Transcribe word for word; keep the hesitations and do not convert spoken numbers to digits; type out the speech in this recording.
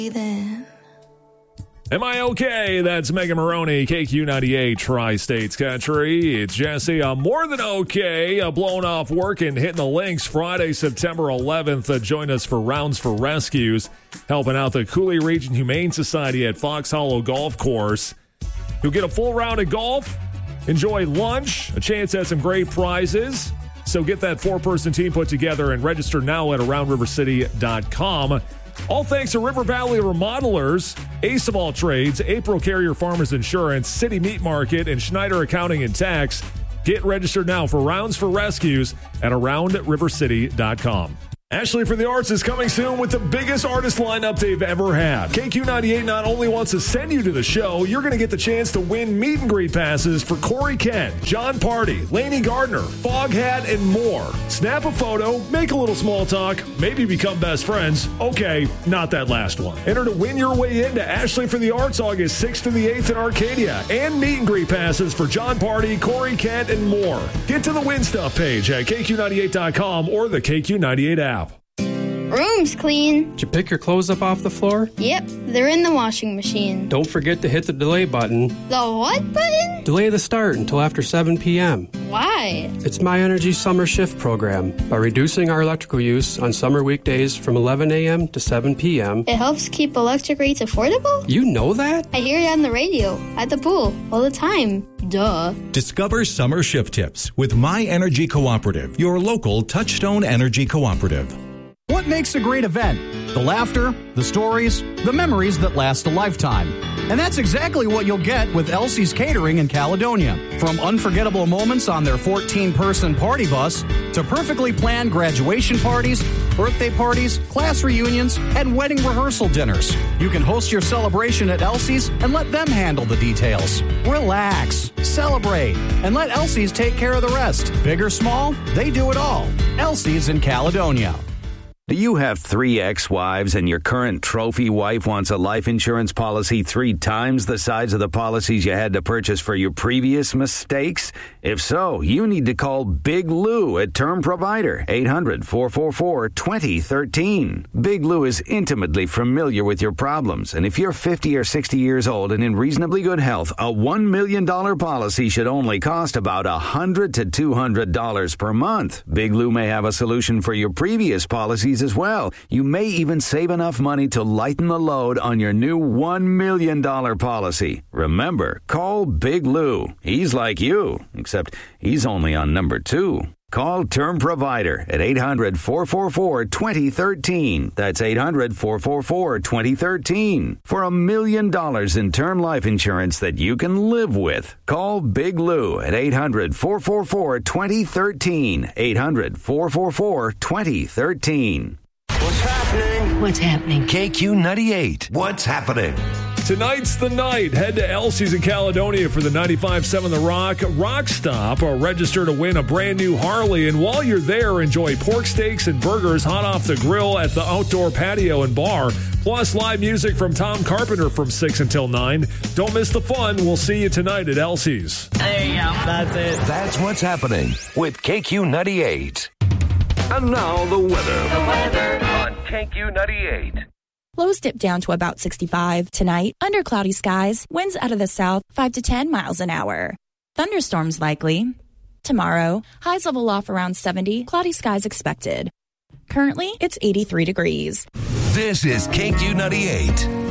Then. Am I okay? That's Megan Maroney, K Q ninety-eight, Tri-States Country. It's Jesse. I'm more than okay. Uh, blowing off work and hitting the links Friday, September eleventh. Uh, join us for Rounds for Rescues, helping out the Coulee Region Humane Society at Fox Hollow Golf Course. You'll get a full round of golf, enjoy lunch, a chance at some great prizes. So get that four-person team put together and register now at around river city dot com. All thanks to River Valley Remodelers, Ace of All Trades, April Carrier Farmers Insurance, City Meat Market, and Schneider Accounting and Tax. Get registered now for Rounds for Rescues at around river city dot com. Ashley for the Arts is coming soon with the biggest artist lineup they've ever had. K Q ninety-eight not only wants to send you to the show, you're going to get the chance to win meet and greet passes for Corey Kent, John Party, Laney Gardner, Foghat, and more. Snap a photo, make a little small talk, maybe become best friends. Okay, not that last one. Enter to win your way into Ashley for the Arts August sixth to the eighth in Arcadia, and meet and greet passes for John Party, Corey Kent, and more. Get to the Win Stuff page at K Q ninety-eight dot com or the K Q ninety-eight app. Room's clean. Did you pick your clothes up off the floor? Yep, they're in the washing machine. Don't forget to hit the delay button. The what button? Delay the start until after seven p.m. Why? It's My Energy Summer Shift program. By reducing our electrical use on summer weekdays from eleven a.m. to seven p.m. It helps keep electric rates affordable? You know that? I hear it on the radio, at the pool, all the time. Duh. Discover summer shift tips with My Energy Cooperative, your local Touchstone Energy Cooperative. What makes a great event? The laughter, the stories, the memories that last a lifetime. And that's exactly what you'll get with Elsie's Catering in Caledonia. From unforgettable moments on their fourteen-person party bus to perfectly planned graduation parties, birthday parties, class reunions, and wedding rehearsal dinners. You can host your celebration at Elsie's and let them handle the details. Relax, celebrate, and let Elsie's take care of the rest. Big or small, they do it all. Elsie's in Caledonia. Do you have three ex-wives and your current trophy wife wants a life insurance policy three times the size of the policies you had to purchase for your previous mistakes? If so, you need to call Big Lou at Term Provider, eight hundred, four four four, two zero one three. Big Lou is intimately familiar with your problems, and if you're fifty or sixty years old and in reasonably good health, a one million dollars policy should only cost about one hundred to two hundred dollars per month. Big Lou may have a solution for your previous policies as well. You may even save enough money to lighten the load on your new one million dollars policy. Remember, call Big Lou. He's like you, except he's only on number two. Call Term Provider at eight hundred, four four four, two zero one three. That's eight hundred, four four four, two zero one three. For a million dollars in term life insurance that you can live with. Call Big Lou at eight hundred, four four four, two zero one three. eight hundred, four four four, two zero one three. What's happening? What's happening? K Q ninety-eight. What's happening? Tonight's the night. Head to Elsie's in Caledonia for the ninety-five point seven The Rock Rock Stop, or register to win a brand new Harley. And while you're there, enjoy pork steaks and burgers hot off the grill at the outdoor patio and bar. Plus live music from Tom Carpenter from six until nine. Don't miss the fun. We'll see you tonight at Elsie's. There you go. That's it. That's what's happening with K Q ninety-eight. And now the weather. The weather on K Q ninety-eight. Lows dip down to about sixty-five tonight. Under cloudy skies, winds out of the south five to ten miles an hour. Thunderstorms likely. Tomorrow, highs level off around seventy, cloudy skies expected. Currently, it's eighty-three degrees. This is K Q ninety-eight.